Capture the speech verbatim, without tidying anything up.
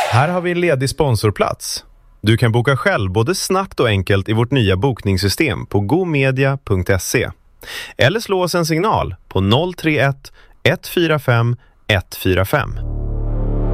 Här har vi en ledig sponsorplats. Du kan boka själv både snabbt och enkelt i vårt nya bokningssystem på gomedia punkt se. Eller slå oss en signal på noll tre ett ett fyra fem ett fyra fem.